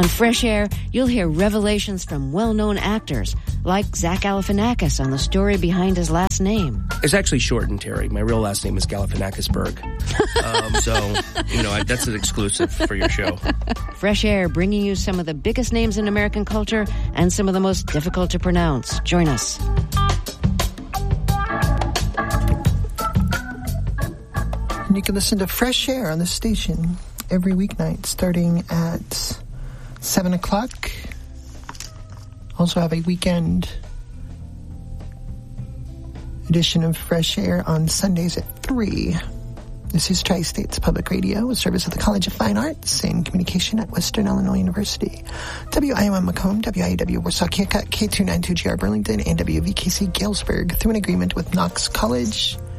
On Fresh Air, you'll hear revelations from well-known actors, like Zach Galifianakis on the story behind his last name. It's actually shortened, Terry. My real last name is Galifianakisberg. That's an exclusive for your show. Fresh Air, bringing you some of the biggest names in American culture and some of the most difficult to pronounce. Join us. And you can listen to Fresh Air on the station every weeknight starting at 7 o'clock. Also have a weekend edition of Fresh Air on Sundays at 3. This is Tri-States Public Radio, a service of the College of Fine Arts and Communication at Western Illinois University. WIOM Macomb, WIAW Warsaw Keokuk, K292GR Burlington, and WVKC Galesburg through an agreement with Knox College